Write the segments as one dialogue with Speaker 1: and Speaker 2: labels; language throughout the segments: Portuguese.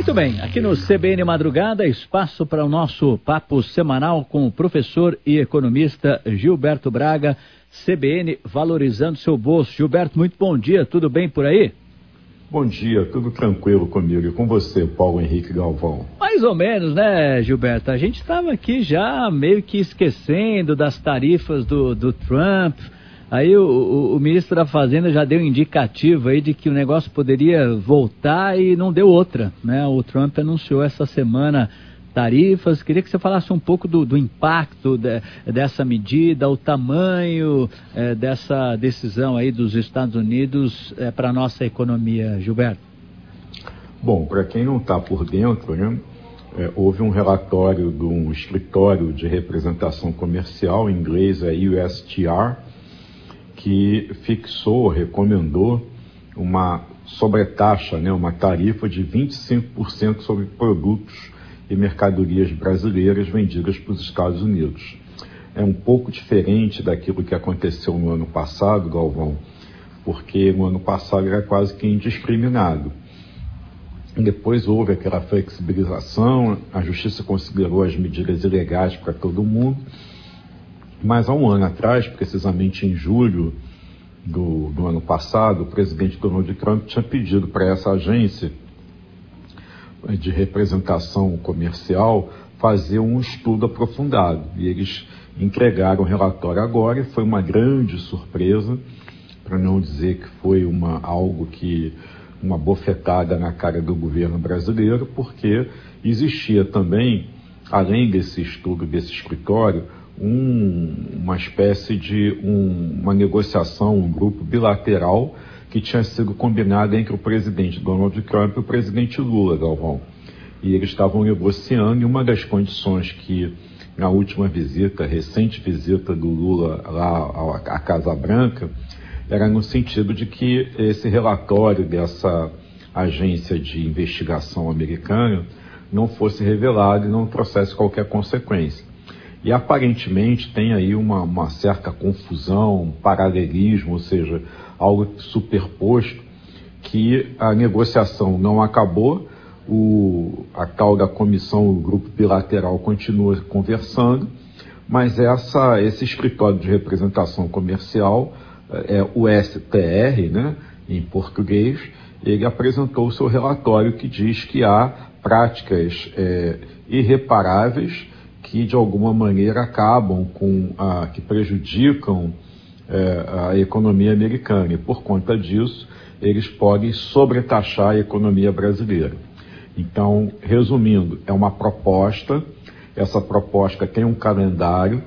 Speaker 1: Muito bem, aqui no CBN Madrugada, espaço para o nosso papo semanal com o professor e economista Gilberto Braga, CBN Valorizando Seu Bolso. Gilberto, muito bom dia, tudo bem por aí?
Speaker 2: Bom dia, tudo tranquilo comigo e com você, Paulo Henrique Galvão.
Speaker 1: Mais ou menos, né, Gilberto? A gente estava aqui já meio que esquecendo das tarifas do Trump. Aí o ministro da Fazenda já deu um indicativo aí de que o negócio poderia voltar e não deu outra, né? O Trump anunciou essa semana tarifas. Queria que você falasse um pouco do impacto dessa medida, o tamanho dessa decisão aí dos Estados Unidos para a nossa economia, Gilberto.
Speaker 2: Bom, para quem não está por dentro, né, houve um relatório de um escritório de representação comercial, em inglês é USTR, que recomendou uma sobretaxa, né, uma tarifa de 25% sobre produtos e mercadorias brasileiras vendidas para os Estados Unidos. É um pouco diferente daquilo que aconteceu no ano passado, Galvão, porque no ano passado era quase que indiscriminado. Depois houve aquela flexibilização, a Justiça considerou as medidas ilegais para todo mundo, mas há um ano atrás, precisamente em julho do ano passado, o presidente Donald Trump tinha pedido para essa agência de representação comercial fazer um estudo aprofundado. E eles entregaram o relatório agora e foi uma grande surpresa, para não dizer que foi uma bofetada na cara do governo brasileiro, porque existia também, além desse estudo desse escritório, uma espécie de uma negociação, um grupo bilateral que tinha sido combinado entre o presidente Donald Trump e o presidente Lula, Galvão. E eles estavam negociando, e uma das condições que, na última recente visita do Lula lá à Casa Branca, era no sentido de que esse relatório dessa agência de investigação americana não fosse revelado e não trouxesse qualquer consequência. E aparentemente tem aí uma certa confusão, um paralelismo, ou seja, algo superposto, que a negociação não acabou, a tal da comissão, o grupo bilateral continua conversando, mas esse escritório de representação comercial, o STR, né, em português, ele apresentou o seu relatório que diz que há práticas irreparáveis que de alguma maneira que prejudicam a economia americana, e por conta disso eles podem sobretaxar a economia brasileira. Então, resumindo, é uma proposta, essa proposta tem um calendário,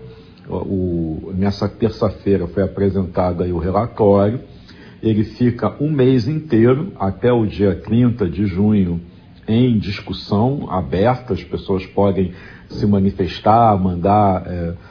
Speaker 2: nessa terça-feira foi apresentado aí o relatório, ele fica um mês inteiro, até o dia 30 de junho, em discussão aberta, as pessoas podem se manifestar, mandar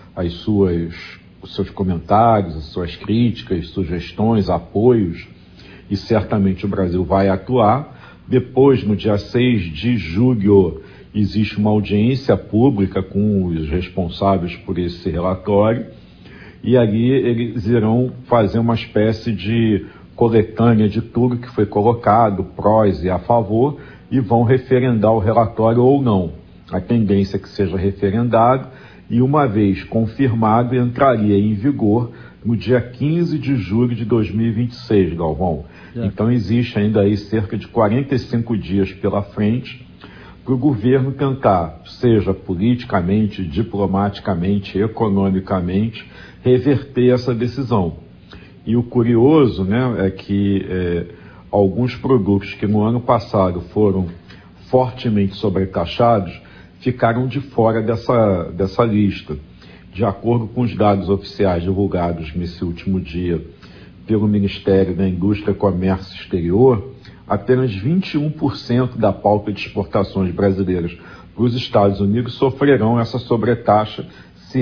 Speaker 2: os seus comentários, as suas críticas, sugestões, apoios, e certamente o Brasil vai atuar. Depois, no dia 6 de julho, existe uma audiência pública com os responsáveis por esse relatório, e ali eles irão fazer uma espécie de coletânea de tudo que foi colocado, prós e a favor, e vão referendar o relatório ou não. A tendência é que seja referendado, e uma vez confirmado, entraria em vigor no dia 15 de julho de 2026, Galvão. Então existe ainda aí cerca de 45 dias pela frente para o governo tentar, seja politicamente, diplomaticamente, economicamente, reverter essa decisão. E o curioso, né, é que alguns produtos que no ano passado foram fortemente sobretaxados ficaram de fora dessa lista. De acordo com os dados oficiais divulgados nesse último dia pelo Ministério da Indústria, Comércio Exterior, apenas 21% da pauta de exportações brasileiras para os Estados Unidos sofrerão essa sobretaxa